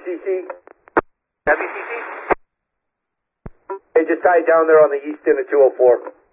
WCC? WCC? They just tied down there on the east end of 204.